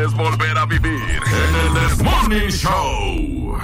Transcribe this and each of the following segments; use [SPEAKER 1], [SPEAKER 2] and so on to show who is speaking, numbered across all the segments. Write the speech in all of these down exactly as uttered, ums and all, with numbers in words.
[SPEAKER 1] puedes volver a vivir en el This Morning Show.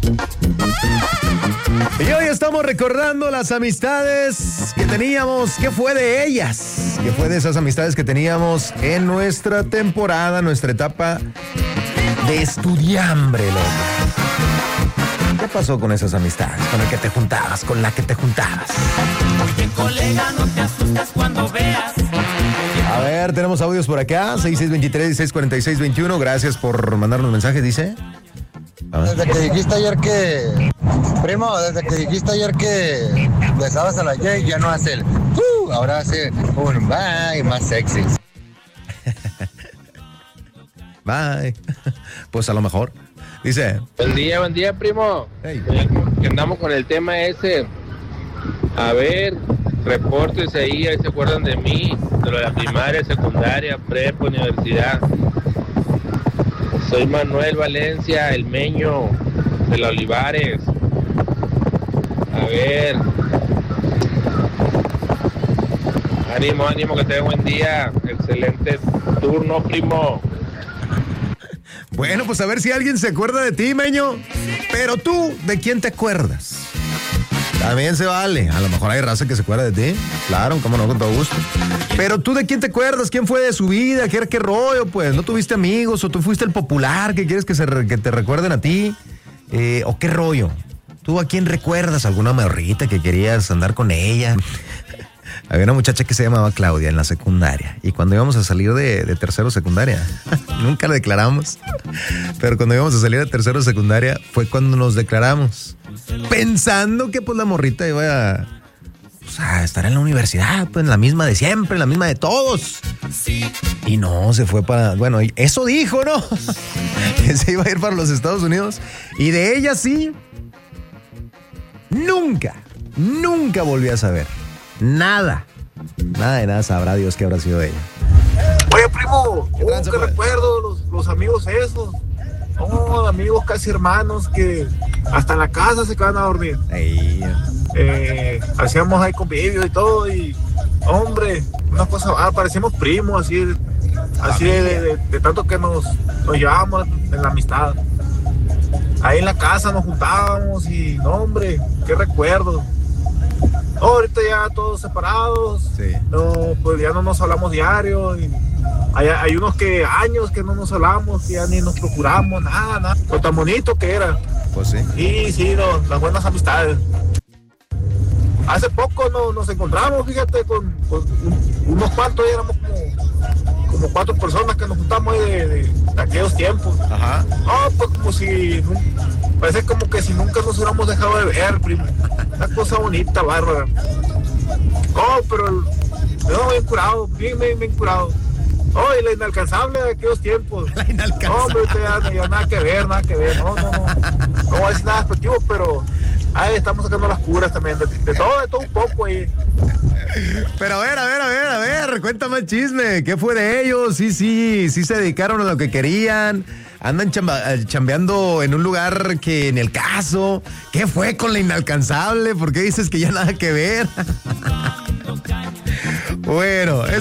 [SPEAKER 2] Y hoy estamos recordando las amistades que teníamos. ¿Qué fue de ellas? ¿Qué fue de esas amistades que teníamos en nuestra temporada, nuestra etapa de estudiambre, loco? ¿Qué pasó con esas amistades? Con el que te juntabas, con la que te juntabas.
[SPEAKER 3] Oye, colega, no te asustes cuando veas.
[SPEAKER 2] A ver, tenemos audios por acá. seis seis dos tres, seis cuatro seis, dos uno. Gracias por mandarnos mensajes, dice.
[SPEAKER 4] Desde que dijiste ayer que... Primo, desde que dijiste ayer que besabas a la Jay, ya no hace el... Uh, ahora hace un bye más sexy.
[SPEAKER 2] Bye. Pues a lo mejor. Dice...
[SPEAKER 5] Buen día, buen día, primo.
[SPEAKER 2] Hey.
[SPEAKER 5] Que andamos con el tema ese. A ver, reportes ahí, ahí se acuerdan de mí, de lo de la primaria, secundaria, prepa, universidad. Soy Manuel Valencia, el Meño, de la Olivares. A ver. Ánimo, ánimo, que tenga buen día. Excelente turno, primo.
[SPEAKER 2] Bueno, pues a ver si alguien se acuerda de ti, Meño. Pero tú, ¿de quién te acuerdas? También se vale. A lo mejor hay raza que se acuerda de ti. Claro, cómo no, con todo gusto. Pero tú, ¿de quién te acuerdas? ¿Quién fue de su vida? ¿Qué, qué rollo? Pues, ¿no tuviste amigos? ¿O tú fuiste el popular que quieres que, se, que te recuerden a ti? Eh, ¿O qué rollo? ¿Tú a quién recuerdas? ¿Alguna morrita que querías andar con ella? Había una muchacha que se llamaba Claudia en la secundaria. Y cuando íbamos a salir de, de tercero secundaria, nunca la declaramos. Pero cuando íbamos a salir de tercero secundaria fue cuando nos declaramos. Pensando que pues la morrita iba a, pues, a estar en la universidad, pues en la misma de siempre, en la misma de todos. Y no, se fue para, bueno, eso dijo, ¿no? Que se iba a ir para los Estados Unidos. Y de ella sí, nunca, nunca volví a saber. Nada, nada de nada, sabrá Dios qué habrá sido de ella.
[SPEAKER 6] Oye, primo,
[SPEAKER 2] ¿Qué
[SPEAKER 6] oh,
[SPEAKER 2] tranza,
[SPEAKER 6] que
[SPEAKER 2] pues?
[SPEAKER 6] recuerdo los, los amigos esos. Oh, amigos casi hermanos que hasta en la casa se quedan a dormir.
[SPEAKER 2] Ey,
[SPEAKER 6] Eh, hacíamos ahí convivios y todo y, hombre, una cosa, ah, parecíamos primos, así, así de, de, de, de tanto que nos, nos llevábamos en la amistad. Ahí en la casa nos juntábamos y, no, hombre, qué recuerdo. Oh, ahorita ya todos separados,
[SPEAKER 2] sí.
[SPEAKER 6] no, pues ya no nos hablamos diario. Y hay, hay unos que años que no nos hablamos, que ya ni nos procuramos, nada, nada. Lo tan bonito que era.
[SPEAKER 2] Pues sí.
[SPEAKER 6] Y sí, no, las buenas amistades. Hace poco no, nos encontramos, fíjate, con, con un, unos cuantos, éramos como, como cuatro personas que nos juntamos ahí de, de, de aquellos tiempos.
[SPEAKER 2] Ajá.
[SPEAKER 6] No, pues como si, parece como que si nunca nos hubiéramos dejado de ver, primo. Una cosa bonita, bárbara. Oh, pero, no, bien curado, bien, bien, bien curado. Oh, y la inalcanzable de aquellos tiempos.
[SPEAKER 2] La inalcanzable.
[SPEAKER 6] No, hombre, ya, ya nada que ver, nada que ver, no, no, no. No voy a decir nada despectivo, pero ahí estamos sacando las curas también, de, de todo, de todo un poco ahí.
[SPEAKER 2] Pero a ver, a ver, a ver, a ver, cuéntame el chisme. ¿Qué fue de ellos? Sí, sí, sí se dedicaron a lo que querían. Andan chamba, chambeando en un lugar que en el caso. ¿Qué fue con la inalcanzable? ¿Por qué dices que ya nada que ver? Bueno, es